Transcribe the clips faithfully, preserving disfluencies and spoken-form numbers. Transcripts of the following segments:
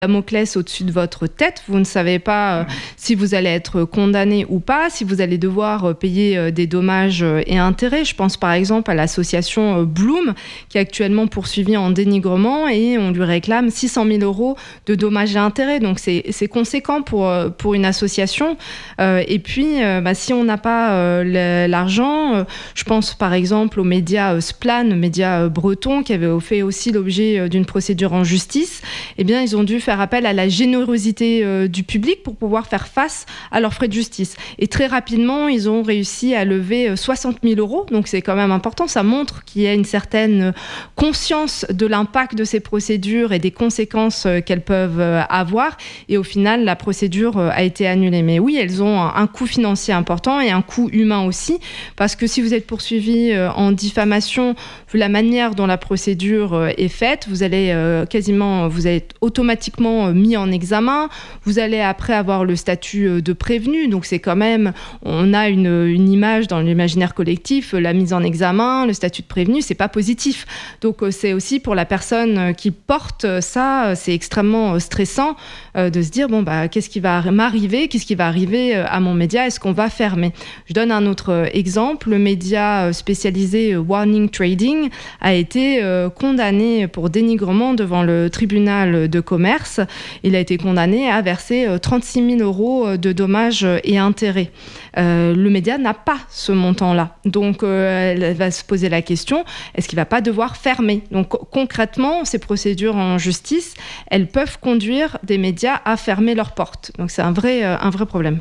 Damoclès au-dessus de votre tête. Vous ne savez pas euh, si vous allez être condamné ou pas, si vous allez devoir euh, payer euh, des dommages euh, et intérêts. Je pense par exemple à l'association euh, Bloom, qui est actuellement poursuivie en dénigrement et on lui réclame six cent mille euros de dommages et intérêts. Donc c'est, c'est conséquent pour, euh, pour une association. Euh, et puis, euh, bah, si on n'a pas euh, l'argent, euh, je pense par exemple aux médias euh, Splan, médias euh, bretons, qui avaient fait aussi l'objet euh, d'une procédure en justice. Eh bien, ils ont dû faire faire appel à la générosité euh, du public pour pouvoir faire face à leurs frais de justice. Et très rapidement, ils ont réussi à lever euh, soixante mille euros. Donc c'est quand même important. Ça montre qu'il y a une certaine conscience de l'impact de ces procédures et des conséquences euh, qu'elles peuvent euh, avoir. Et au final, la procédure euh, a été annulée. Mais oui, elles ont un, un coût financier important et un coût humain aussi. Parce que si vous êtes poursuivi euh, en diffamation, vu la manière dont la procédure euh, est faite, vous allez euh, quasiment, vous allez automatiquement mis en examen, vous allez après avoir le statut de prévenu, donc c'est quand même, on a une, une image dans l'imaginaire collectif, la mise en examen, le statut de prévenu, c'est pas positif, donc c'est aussi pour la personne qui porte ça, c'est extrêmement stressant euh, de se dire, bon bah qu'est-ce qui va m'arriver, qu'est-ce qui va arriver à mon média, est-ce qu'on va fermer? Je donne un autre exemple, le média spécialisé Warning Trading a été euh, condamné pour dénigrement devant le tribunal de commerce. Il a été condamné à verser trente-six mille euros de dommages et intérêts. Euh, le média n'a pas ce montant-là. Donc, euh, elle va se poser la question, est-ce qu'il ne va pas devoir fermer? Donc, concrètement, ces procédures en justice, elles peuvent conduire des médias à fermer leurs portes. Donc, c'est un vrai, euh, un vrai problème.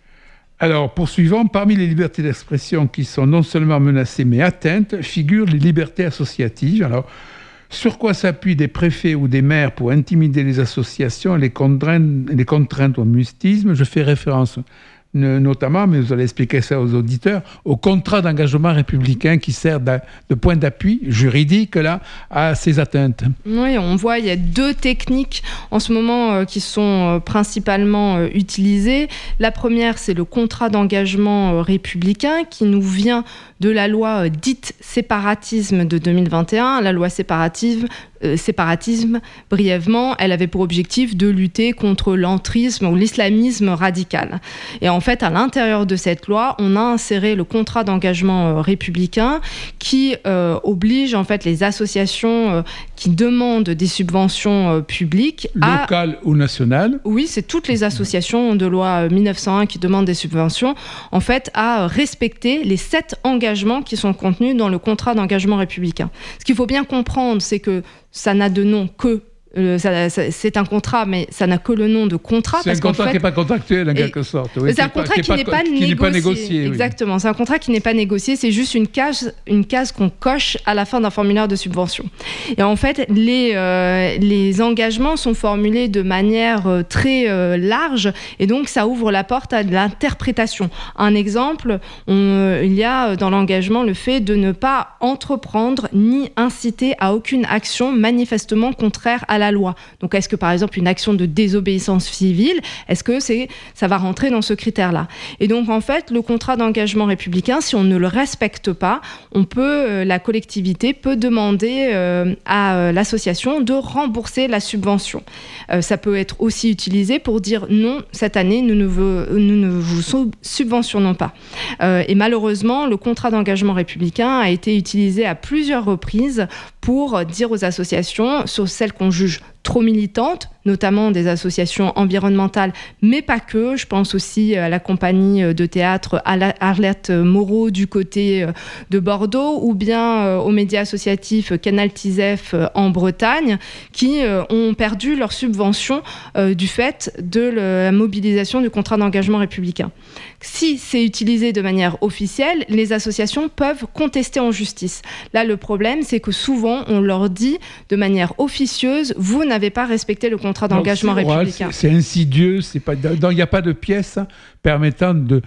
Alors, poursuivons, parmi les libertés d'expression qui sont non seulement menacées mais atteintes, figurent les libertés associatives. Alors, sur quoi s'appuient des préfets ou des maires pour intimider les associations et les contraindre, les contraindre au mutisme? Je fais référence notamment, mais vous allez expliquer ça aux auditeurs, au contrat d'engagement républicain qui sert de point d'appui juridique là, à ces atteintes. Oui, on voit, il y a deux techniques en ce moment euh, qui sont euh, principalement euh, utilisées. La première, c'est le contrat d'engagement euh, républicain qui nous vient de la loi euh, dite séparatisme de deux mille vingt et un. La loi séparatisme, euh, séparatisme, brièvement, elle avait pour objectif de lutter contre l'entrisme ou l'islamisme radical. Et en fait, à l'intérieur de cette loi, on a inséré le contrat d'engagement euh, républicain qui euh, oblige en fait les associations euh, qui demandent des subventions euh, publiques à... Locales ou nationales? Oui, c'est toutes les associations de loi mille neuf cent un qui demandent des subventions, en fait, à respecter les sept engagements qui sont contenus dans le contrat d'engagement républicain. Ce qu'il faut bien comprendre, c'est que ça n'a de nom que Euh, ça, ça, c'est un contrat, mais ça n'a que le nom de contrat. C'est parce un contrat fait, qui n'est pas contractuel, en quelque sorte. Oui, c'est un contrat qui, qui, n'est, pas, pas, qui négocié. n'est pas négocié. Exactement, oui. C'est un contrat qui n'est pas négocié, c'est juste une case, une case qu'on coche à la fin d'un formulaire de subvention. Et en fait, les, euh, les engagements sont formulés de manière euh, très euh, large, et donc ça ouvre la porte à de l'interprétation. Un exemple, on, euh, il y a dans l'engagement le fait de ne pas entreprendre ni inciter à aucune action manifestement contraire à la la loi. Donc, est-ce que, par exemple, une action de désobéissance civile, est-ce que c'est, ça va rentrer dans ce critère-là? Et donc, en fait, le contrat d'engagement républicain, si on ne le respecte pas, on peut, euh, la collectivité peut demander euh, à euh, l'association de rembourser la subvention. Euh, ça peut être aussi utilisé pour dire non, cette année, nous ne, veux, nous ne vous subventionnons pas. Euh, et malheureusement, le contrat d'engagement républicain a été utilisé à plusieurs reprises pour dire aux associations, sur celles qu'on juge trop militantes, notamment des associations environnementales, mais pas que. Je pense aussi à la compagnie de théâtre Arlette Moreau du côté de Bordeaux, ou bien aux médias associatifs Canal Tisef en Bretagne, qui ont perdu leur subvention du fait de la mobilisation du contrat d'engagement républicain. Si c'est utilisé de manière officielle, les associations peuvent contester en justice. Là, le problème, c'est que souvent, on leur dit de manière officieuse, vous n'avez pas respecté le contrat d'engagement non, c'est républicain. Oral, c'est, c'est insidieux, c'est pas, il n'y a pas de pièce permettant de,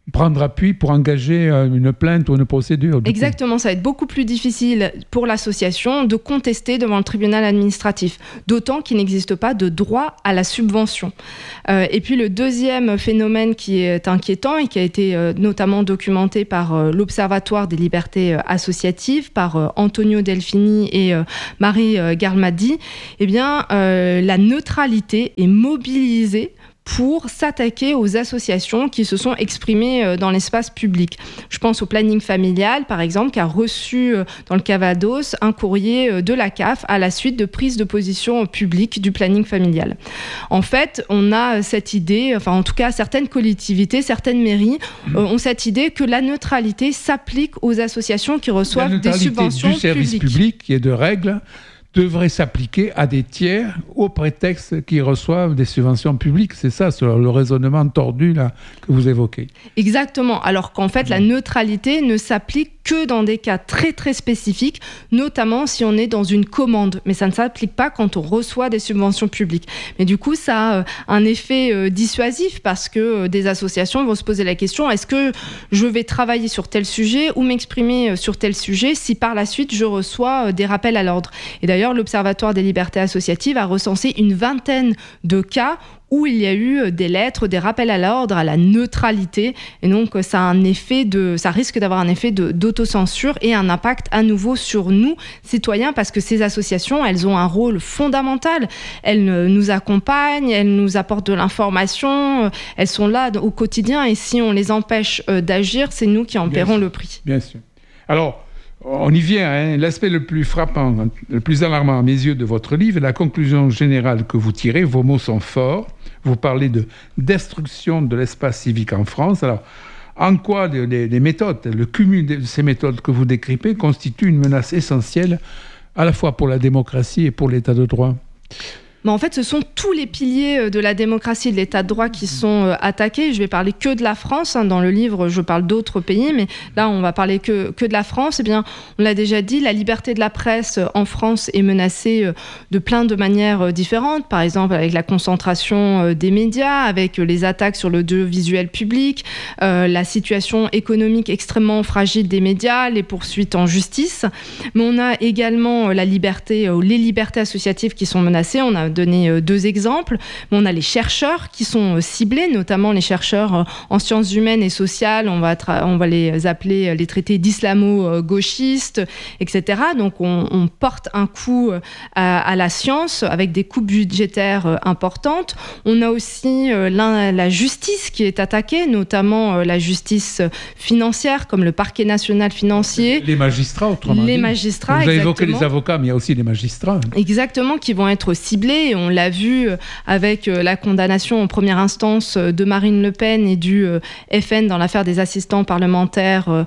prendre appui pour engager une plainte ou une procédure. Exactement, coup. Ça va être beaucoup plus difficile pour l'association de contester devant le tribunal administratif, d'autant qu'il n'existe pas de droit à la subvention. Euh, et puis le deuxième phénomène qui est inquiétant et qui a été euh, notamment documenté par euh, l'Observatoire des libertés euh, associatives, par euh, Antonio Delfini et euh, Marie euh, Garmadi, eh bien, euh, la neutralité est mobilisée pour s'attaquer aux associations qui se sont exprimées dans l'espace public. Je pense au planning familial, par exemple, qui a reçu dans le Calvados un courrier de la C A F à la suite de prise de position publique du planning familial. En fait, on a cette idée, enfin en tout cas certaines collectivités, certaines mairies mmh. ont cette idée que la neutralité s'applique aux associations qui reçoivent des subventions du service publiques. public qui est de règle devrait s'appliquer à des tiers au prétexte qu'ils reçoivent des subventions publiques. C'est ça, c'est le raisonnement tordu là, que vous évoquez. Exactement, alors qu'en fait, la neutralité ne s'applique que dans des cas très très spécifiques, notamment si on est dans une commande. Mais ça ne s'applique pas quand on reçoit des subventions publiques. Mais du coup, ça a un effet dissuasif parce que des associations vont se poser la question, est-ce que je vais travailler sur tel sujet ou m'exprimer sur tel sujet si par la suite je reçois des rappels à l'ordre. Et d'ailleurs, l'Observatoire des libertés associatives a recensé une vingtaine de cas où il y a eu des lettres, des rappels à l'ordre, à la neutralité. Et donc, ça, a un effet de, ça risque d'avoir un effet de, d'autocensure et un impact à nouveau sur nous, citoyens, parce que ces associations, elles ont un rôle fondamental. Elles nous accompagnent, elles nous apportent de l'information, elles sont là au quotidien. Et si on les empêche d'agir, c'est nous qui en Bien paierons sûr. le prix. Bien sûr. Alors, on y vient. Hein. L'aspect le plus frappant, le plus alarmant à mes yeux de votre livre est la conclusion générale que vous tirez. Vos mots sont forts. Vous parlez de destruction de l'espace civique en France. Alors, en quoi les, les méthodes, le cumul de ces méthodes que vous décrivez constitue une menace essentielle à la fois pour la démocratie et pour l'état de droit ? Mais en fait, ce sont tous les piliers de la démocratie et de l'état de droit qui sont attaqués. Je vais parler que de la France. Dans le livre, je parle d'autres pays, mais là, on va parler que, que de la France. Eh bien, on l'a déjà dit, la liberté de la presse en France est menacée de plein de manières différentes. Par exemple, avec la concentration des médias, avec les attaques sur l'audiovisuel public, euh, la situation économique extrêmement fragile des médias, les poursuites en justice. Mais on a également la liberté, les libertés associatives qui sont menacées. On a donner deux exemples. On a les chercheurs qui sont ciblés, notamment les chercheurs en sciences humaines et sociales. On va, tra- on va les appeler les traités d'islamo-gauchistes, et cetera. Donc, on, on porte un coup à, à la science avec des coupes budgétaires importantes. On a aussi la, la justice qui est attaquée, notamment la justice financière, comme le parquet national financier. Les magistrats, autrement les dit. magistrats, Vous avez exactement. évoqué les avocats, mais il y a aussi les magistrats. Exactement, qui vont être ciblés. Et on l'a vu avec la condamnation en première instance de Marine Le Pen et du F N dans l'affaire des assistants parlementaires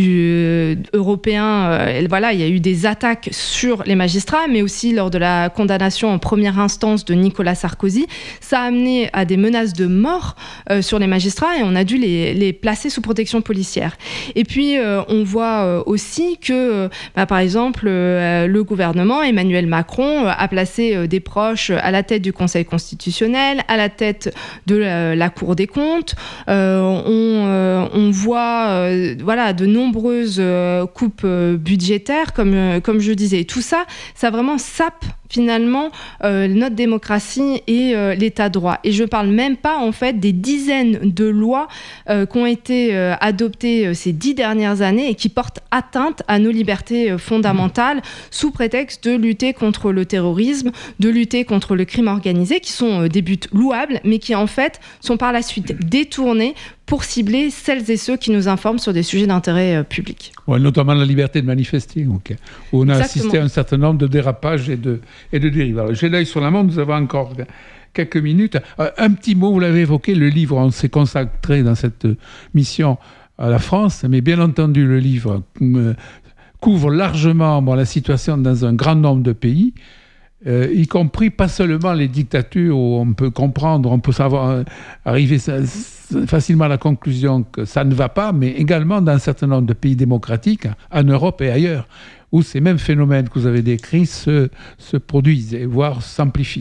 du européens. Voilà, il y a eu des attaques sur les magistrats, mais aussi lors de la condamnation en première instance de Nicolas Sarkozy. Ça a amené à des menaces de mort sur les magistrats et on a dû les, les placer sous protection policière. Et puis, on voit aussi que, bah, par exemple, le gouvernement, Emmanuel Macron, a placé des proches à la tête du Conseil constitutionnel, à la tête de la, la Cour des comptes. Euh, on, euh, on voit euh, voilà, de nombreuses euh, coupes euh, budgétaires, comme, euh, comme je disais. Et tout ça, ça vraiment sape finalement euh, notre démocratie et euh, l'état de droit. Et je ne parle même pas en fait des dizaines de lois euh, qui ont été euh, adoptées euh, ces dix dernières années et qui portent atteinte à nos libertés euh, fondamentales sous prétexte de lutter contre le terrorisme, de lutter contre le crime organisé, qui sont euh, des buts louables, mais qui en fait sont par la suite détournés pour cibler celles et ceux qui nous informent sur des sujets d'intérêt euh, public. Ouais, notamment la liberté de manifester, okay. Où on a Exactement. assisté à un certain nombre de dérapages et de, et de dérives. Alors, j'ai l'œil sur la montre, nous avons encore quelques minutes. Un petit mot, vous l'avez évoqué, le livre, on s'est consacré dans cette mission à la France, mais bien entendu, le livre euh, couvre largement bon, la situation dans un grand nombre de pays. Euh, y compris pas seulement les dictatures où on peut comprendre, on peut savoir euh, arriver facilement à la conclusion que ça ne va pas, mais également dans un certain nombre de pays démocratiques, en Europe et ailleurs, où ces mêmes phénomènes que vous avez décrits se, se produisent, et voire s'amplifient.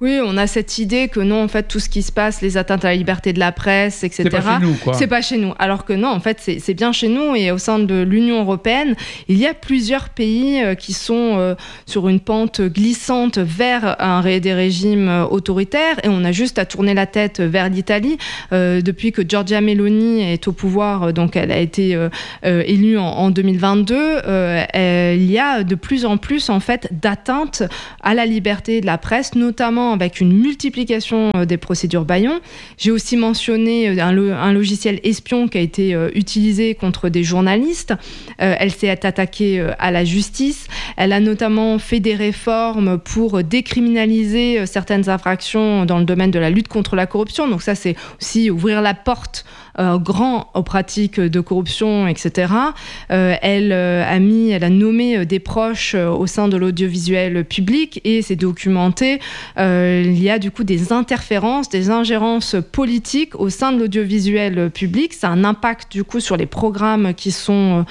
Oui, on a cette idée que non, en fait, tout ce qui se passe, les atteintes à la liberté de la presse, et cetera, c'est pas chez nous, quoi. C'est pas chez nous. Alors que non, en fait, c'est, c'est bien chez nous. Et au sein de l'Union européenne, il y a plusieurs pays euh, qui sont euh, sur une pente glissante vers un, des régimes euh, autoritaires. Et on a juste à tourner la tête vers l'Italie. Euh, depuis que Giorgia Meloni est au pouvoir, euh, donc elle a été euh, euh, élue en, en deux mille vingt-deux, euh, euh, il y a de plus en plus, en fait, d'atteintes à la liberté de la presse, notamment avec une multiplication des procédures bâillons. J'ai aussi mentionné un, lo- un logiciel espion qui a été euh, utilisé contre des journalistes. Euh, elle s'est attaquée euh, à la justice. Elle a notamment fait des réformes pour décriminaliser euh, certaines infractions dans le domaine de la lutte contre la corruption. Donc ça, c'est aussi ouvrir la porte Euh, grand aux pratiques de corruption, et cetera. Euh, elle euh, a mis, elle a nommé euh, des proches euh, au sein de l'audiovisuel public et c'est documenté. Euh, il y a du coup des interférences, des ingérences politiques au sein de l'audiovisuel public. Ça a un impact du coup sur les programmes qui sont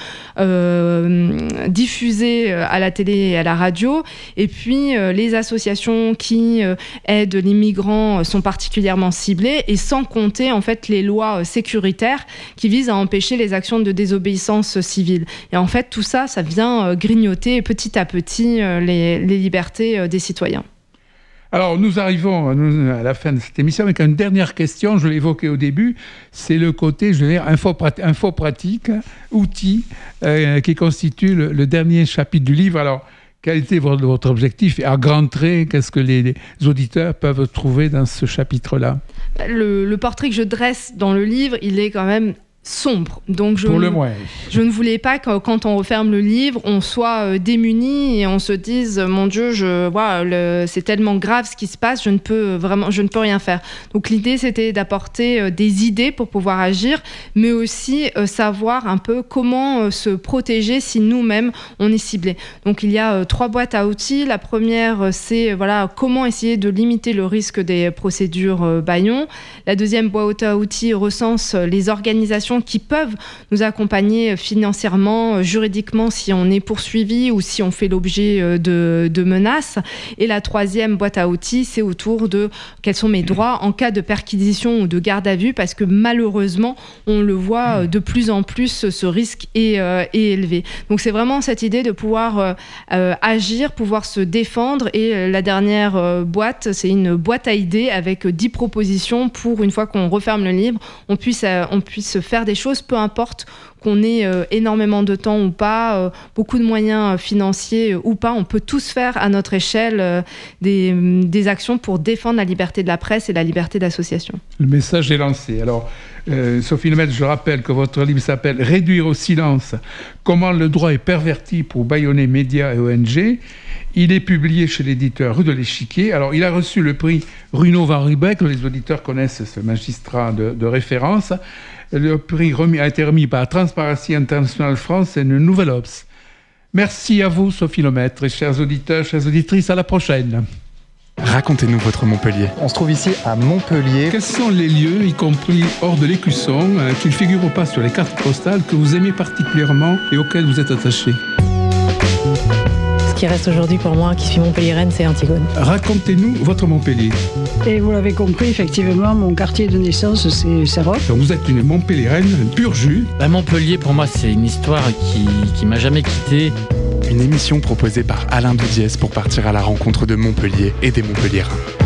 euh, diffusés à la télé et à la radio. Et puis euh, les associations qui euh, aident les migrants sont particulièrement ciblées et sans compter en fait les lois sécuritaires qui visent à empêcher les actions de désobéissance civile. Et en fait, tout ça, ça vient grignoter petit à petit les, les libertés des citoyens. Alors, nous arrivons à la fin de cette émission avec une dernière question, je l'ai évoqué au début, c'est le côté, je veux dire, info-pratique, info-pratique outil euh, qui constitue le, le dernier chapitre du livre. Alors, quel était votre, votre objectif et à grands traits, qu'est-ce que les, les auditeurs peuvent trouver dans ce chapitre-là ? le, le portrait que je dresse dans le livre, il est quand même sombre. Donc je, Pour le moins. Je ne voulais pas que quand on referme le livre, on soit euh, démuni et on se dise mon Dieu, je, voilà, le, c'est tellement grave ce qui se passe, je ne peux vraiment, je ne peux rien faire. Donc l'idée c'était d'apporter euh, des idées pour pouvoir agir, mais aussi euh, savoir un peu comment euh, se protéger si nous-mêmes on est ciblé. Donc il y a euh, trois boîtes à outils. La première euh, c'est euh, voilà comment essayer de limiter le risque des procédures euh, bâillons. La deuxième boîte à outils recense euh, les organisations qui peuvent nous accompagner financièrement, juridiquement si on est poursuivi ou si on fait l'objet de, de menaces. Et la troisième boîte à outils, c'est autour de quels sont mes droits en cas de perquisition ou de garde à vue, parce que malheureusement, on le voit de plus en plus, ce risque est, euh, est élevé. Donc c'est vraiment cette idée de pouvoir euh, agir, pouvoir se défendre. Et la dernière euh, boîte, c'est une boîte à idées avec dix propositions pour, une fois qu'on referme le livre, on puisse, euh, on puisse faire des choses, peu importe qu'on ait euh, énormément de temps ou pas, euh, beaucoup de moyens euh, financiers euh, ou pas, on peut tous faire à notre échelle euh, des, des actions pour défendre la liberté de la presse et la liberté d'association. Le message est lancé. Alors, euh, Sophie Lemaitre, je rappelle que votre livre s'appelle « Réduire au silence. Comment le droit est perverti pour bâillonner médias et O N G ». Il est publié chez l'éditeur Rue de l'Échiquier. Alors, il a reçu le prix Runo van Riebeeck. Les auditeurs connaissent ce magistrat de, de référence. Le prix remis, a été remis par Transparency International France et une Nouvelle Obs. Merci à vous, Sophie Lemaitre, et chers auditeurs, chères auditrices, à la prochaine. Racontez-nous votre Montpellier. On se trouve ici à Montpellier. Quels sont les lieux, y compris hors de l'Écusson, euh, qui ne figurent pas sur les cartes postales, que vous aimez particulièrement et auxquels vous êtes attaché ? Ce qui reste aujourd'hui pour moi, qui suis montpelliéraine, c'est Antigone. Racontez-nous votre Montpellier. Et vous l'avez compris, effectivement, mon quartier de naissance, c'est Serroc. Donc vous êtes une Montpelliéraine, pur jus. Bah, Montpellier, pour moi, c'est une histoire qui, qui m'a jamais quitté. Une émission proposée par Alain Doudiès pour partir à la rencontre de Montpellier et des Montpelliérains.